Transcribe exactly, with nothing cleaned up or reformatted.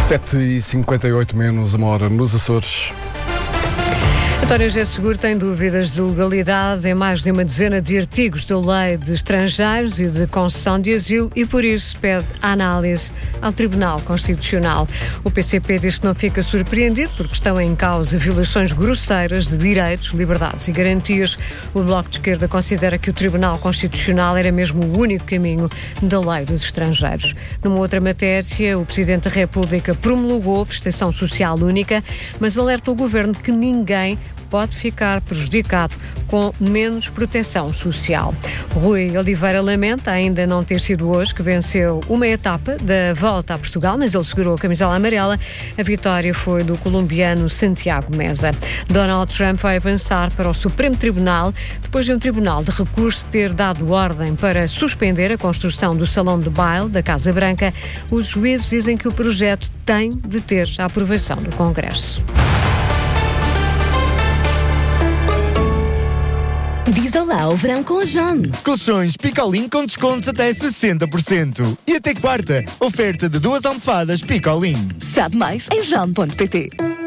sete e cinquenta e oito menos uma hora nos Açores. António José Seguro tem dúvidas de legalidade em mais de uma dezena de artigos da Lei de Estrangeiros e de Concessão de Asilo e, por isso, pede análise ao Tribunal Constitucional. O P C P diz que não fica surpreendido porque estão em causa violações grosseiras de direitos, liberdades e garantias. O Bloco de Esquerda considera que o Tribunal Constitucional era mesmo o único caminho da Lei dos Estrangeiros. Numa outra matéria, o Presidente da República promulgou a prestação social única, mas alerta o Governo que ninguém pode ficar prejudicado com menos proteção social. Rui Oliveira lamenta ainda não ter sido hoje que venceu uma etapa da volta a Portugal, mas ele segurou a camisola amarela. A vitória foi do colombiano Santiago Meza. Donald Trump vai avançar para o Supremo Tribunal depois de um tribunal de recurso ter dado ordem para suspender a construção do salão de baile da Casa Branca. Os juízes dizem que o projeto tem de ter a aprovação do Congresso. Diz olá ao verão com a John. Colchões Picolin com descontos até sessenta por cento. E até quarta, oferta de duas almofadas Picolin. Sabe mais em john ponto pt.